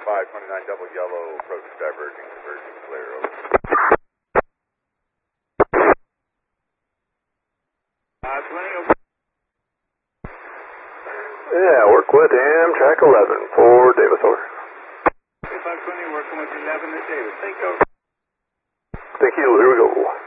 529 double yellow, approach diverging, converging, clear, over. Yeah, work with Amtrak 11 for Davis, over. 520, working with 11 at Davis. Take over. Thank you, here we go.